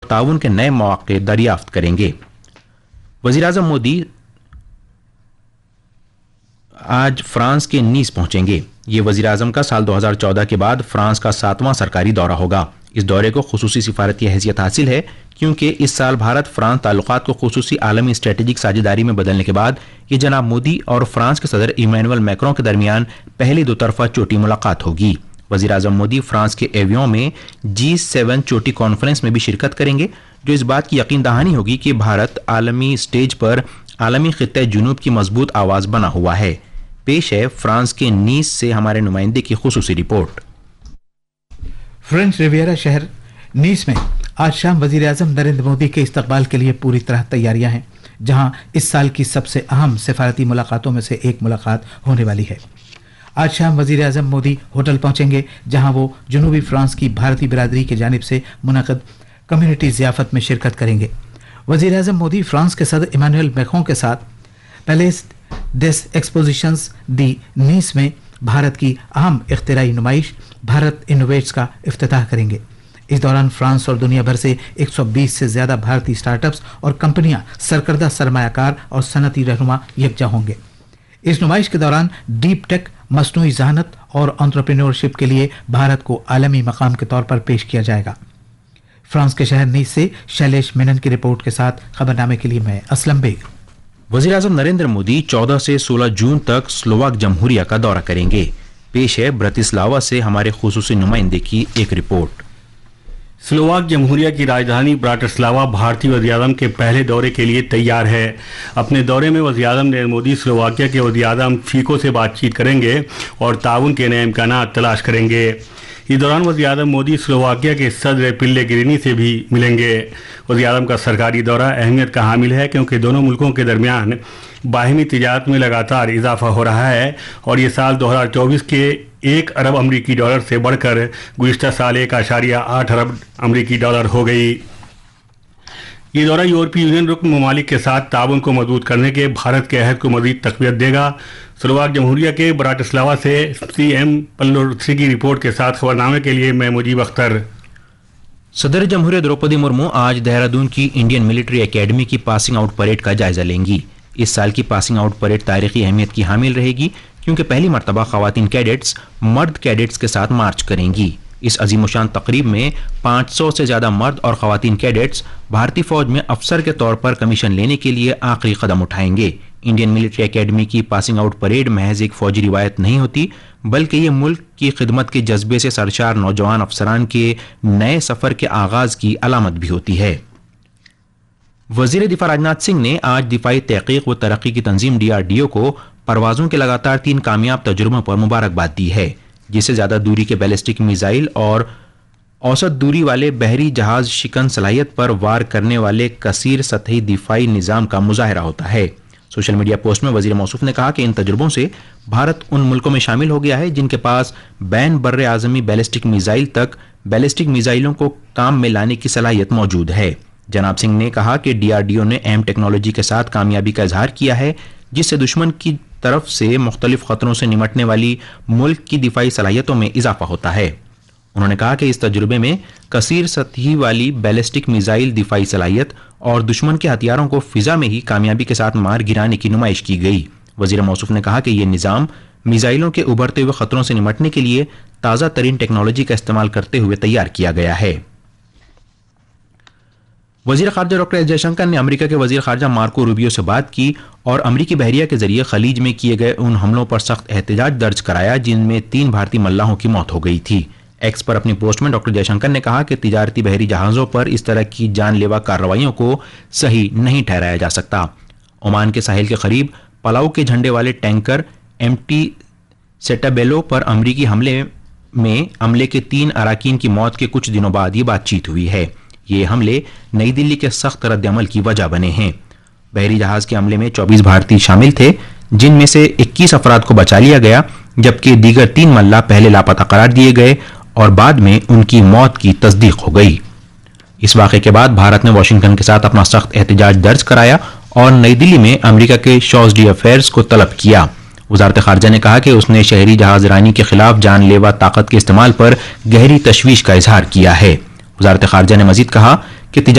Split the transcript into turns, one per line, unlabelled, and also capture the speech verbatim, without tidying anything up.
تعاون کے نئے مواقع دریافت کریں گے۔ وزیر اعظم مودی آج فرانس کے نیس پہنچیں گے۔ یہ وزیر اعظم کا سال دو ہزار چودہ کے بعد فرانس کا ساتواں سرکاری دورہ ہوگا۔ اس دورے کو خصوصی سفارتی حیثیت حاصل ہے کیونکہ اس سال بھارت فرانس تعلقات کو خصوصی عالمی اسٹریٹجک ساجھیداری میں بدلنے کے بعد یہ جناب مودی اور فرانس کے صدر ایمینوئل میکروں کے درمیان پہلی دو طرفہ چوٹی ملاقات ہوگی۔ وزیر اعظم مودی فرانس کے ایویون میں جی سیون چوٹی کانفرنس میں بھی شرکت کریں گے، جو اس بات کی یقین دہانی ہوگی کہ بھارت عالمی سٹیج پر عالمی خطہ جنوب کی مضبوط آواز بنا ہوا ہے۔ پیش ہے فرانس کے نیس سے ہمارے نمائندے کی خصوصی رپورٹ۔
فرینچ ریویرا شہر نیس میں آج شام وزیر اعظم نریندر مودی کے استقبال کے لیے پوری طرح تیاریاں ہیں، جہاں اس سال کی سب سے اہم سفارتی ملاقاتوں میں سے ایک ملاقات ہونے والی ہے۔ آج شام وزیر اعظم مودی ہوٹل پہنچیں گے، جہاں وہ جنوبی فرانس کی بھارتی برادری کی جانب سے منعقد کمیونٹی ضیافت میں شرکت کریں گے۔ وزیر اعظم مودی فرانس کے صدر ایمینوئل میکروں کے ساتھ پیلیس ڈیس ایکسپوزیشنز دی نیس میں بھارت کی اہم اختراعی نمائش بھارت انوویٹس کا افتتاح کریں گے۔ اس دوران فرانس اور دنیا بھر سے ایک سو بیس سے زیادہ بھارتی اسٹارٹ اپس اور کمپنیاں سرکردہ سرمایہ کار اور صنعتی رہنما یکجا ہوں گے۔ اس نمائش کے دوران ڈیپ ٹیک، مصنوعی ذہانت اور انٹرپرینیورشپ کے لیے بھارت کو عالمی مقام کے طور پر پیش کیا جائے گا۔ فرانس کے شہر نیس سے شیلیش مینن کی رپورٹ کے ساتھ خبرنامے کے لیے میں اسلم بیگ۔
وزیر اعظم نریندر مودی چودہ سے سولہ جون تک سلوواک جمہوریہ کا دورہ کریں گے۔ پیش ہے براتسلاوا سے ہمارے خصوصی نمائندے کی ایک رپورٹ۔
سلوواک جمہوریہ کی راجدھانی براتسلاوا بھارتی وزیر اعظم کے پہلے دورے کے لیے تیار ہے۔ اپنے دورے میں وزیر اعظم نریندر مودی سلوواکیہ کے وزیر اعظم فیکو سے بات چیت کریں گے اور تعاون کے نئے امکانات تلاش کریں گے۔ اس دوران وزیر اعظم مودی سلوواکیہ کے صدر پلے گرینی سے بھی ملیں گے۔ وزیر اعظم کا سرکاری دورہ اہمیت کا حامل ہے کیونکہ دونوں ملکوں کے درمیان باہمی تجارت میں لگاتار اضافہ ہو رہا ہے اور یہ سال دو ہزار چوبیس کے ایک ارب امریکی ڈالر سے بڑھ کر گزشتہ سال ایک اشاریہ آٹھ ارب امریکی ڈالر ہو گئی۔ یہ دورہ یورپی یونین رکن ممالک کے ساتھ تعاون کو مضبوط کرنے کے بھارت کے عہد کو مزید تقویت دے گا۔ سلوواک جمہوریہ کے براتسلاوا سے سی ایم پلوسی کی رپورٹ کے ساتھ خبرنامے کے لیے میں مجیب اختر۔
صدر جمہوریہ دروپدی مرمو آج دہرادون کی انڈین ملٹری اکیڈمی کی پاسنگ آؤٹ پریڈ کا جائزہ لیں گی۔ اس سال کی پاسنگ آؤٹ پریڈ تاریخی اہمیت کی حامل رہے گی کیونکہ پہلی مرتبہ خواتین کیڈٹس مرد کیڈٹس کے ساتھ مارچ کریں گی۔ اس عظیم الشان تقریب میں پانچ سو سے زیادہ مرد اور خواتین کیڈٹس بھارتی فوج میں افسر کے طور پر کمیشن لینے کے لیے آخری قدم اٹھائیں گے۔ انڈین ملٹری اکیڈمی کی پاسنگ آؤٹ پریڈ محض ایک فوجی روایت نہیں ہوتی بلکہ یہ ملک کی خدمت کے جذبے سے سرشار نوجوان افسران کے نئے سفر کے آغاز کی علامت بھی ہوتی ہے۔ وزیر دفاع راجناتھ سنگھ نے آج دفاعی تحقیق و ترقی کی تنظیم ڈی آر ڈی او کو پروازوں کے لگاتار تین کامیاب تجربوں پر مبارکباد دی ہے، جس سے زیادہ دوری کے بیلسٹک میزائل اور اوسط دوری والے بحری جہاز شکن صلاحیت پر وار کرنے والے کثیر سطحی دفاعی نظام کا مظاہرہ ہوتا ہے۔ سوشل میڈیا پوسٹ میں وزیر موصوف نے کہا کہ ان تجربوں سے بھارت ان ملکوں میں شامل ہو گیا ہے جن کے پاس بین بر اعظمی بیلسٹک میزائل تک بیلسٹک میزائلوں کو کام میں لانے کی صلاحیت موجود ہے۔ جناب سنگھ نے کہا کہ ڈی آر ڈی او نے اہم ٹیکنالوجی کے ساتھ کامیابی کا اظہار کیا ہے جس سے دشمن کی طرف سے مختلف خطروں سے نمٹنے والی ملک کی دفاعی صلاحیتوں میں اضافہ ہوتا ہے۔ انہوں نے کہا کہ اس تجربے میں کثیر سطحی والی بیلسٹک میزائل دفاعی صلاحیت اور دشمن کے ہتھیاروں کو فضا میں ہی کامیابی کے ساتھ مار گرانے کی نمائش کی گئی۔ وزیر موصوف نے کہا کہ یہ نظام میزائلوں کے ابھرتے ہوئے خطروں سے نمٹنے کے لیے تازہ ترین ٹیکنالوجی کا استعمال کرتے ہوئے تیار کیا گیا ہے۔ وزیر خارجہ ڈاکٹر ایس جے شنکر نے امریکہ کے وزیر خارجہ مارکو روبیو سے بات کی اور امریکی بحریہ کے ذریعے خلیج میں کیے گئے ان حملوں پر سخت احتجاج درج کرایا جن میں تین بھارتی ملاحوں کی موت ہو گئی تھی۔ ایکس پر اپنی پوسٹ میں ڈاکٹر جے شنکر نے کہا کہ تجارتی بحری جہازوں پر اس طرح کی جان لیوا کارروائیوں کو صحیح نہیں ٹھہرایا جا سکتا۔ عمان کے ساحل کے قریب پلاؤ کے جھنڈے والے ٹینکر ایم ٹی سیٹابیلو پر امریکی حملے میں عملے کے تین اراکین کی موت کے کچھ دنوں بعد یہ بات چیت ہوئی ہے۔ یہ حملے نئی دلی کے سخت رد عمل کی وجہ بنے ہیں۔ بحری جہاز کے حملے میں چوبیس بھارتی شامل تھے جن میں سے اکیس افراد کو بچا لیا گیا جبکہ دیگر تین ملاح پہلے لاپتہ قرار دیے گئے اور بعد میں ان کی موت کی تصدیق ہو گئی۔ اس واقعے کے بعد بھارت نے واشنگٹن کے ساتھ اپنا سخت احتجاج درج کرایا اور نئی دلی میں امریکہ کے شوز ڈی افیئرز کو طلب کیا۔ وزارت خارجہ نے کہا کہ اس نے شہری جہاز رانی کے خلاف جان لیوا طاقت کے استعمال پر گہری تشویش کا اظہار کیا ہے۔ وزارت خارجہ نے مزید کہا کہ